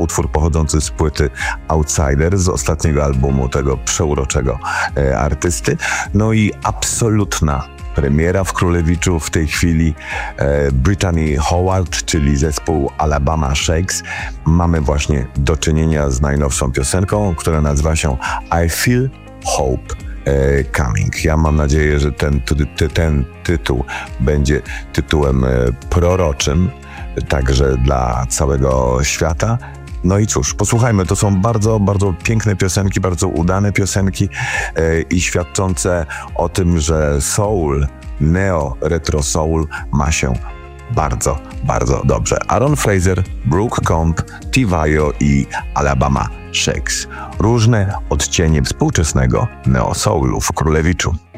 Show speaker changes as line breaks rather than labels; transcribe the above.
utwór pochodzący z płyty Outsider, z ostatniego albumu tego przeuroczego artysty. No i absolutna premiera w Królewiczu w tej chwili Brittany Howard, czyli zespół Alabama Shakes. Mamy właśnie do czynienia z najnowszą piosenką, która nazywa się I Feel Hope Coming. Ja mam nadzieję, że ten tytuł będzie tytułem proroczym także dla całego świata. No i cóż, posłuchajmy, to są bardzo, bardzo piękne piosenki, bardzo udane piosenki i świadczące o tym, że soul, neo, retro soul ma się bardzo, bardzo dobrze. Aaron Fraser, Brooke Comp, T-Vio i Alabama Shakes. Różne odcienie współczesnego neo soulu w Królewiczu.